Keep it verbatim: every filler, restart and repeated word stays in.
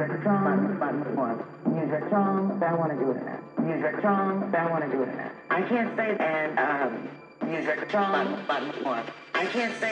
Music, drum, button, one. Music, drum, I want to do it in that. Music, drum, I want to do it in that. I can't say and um, music, drum, button, one. I can't say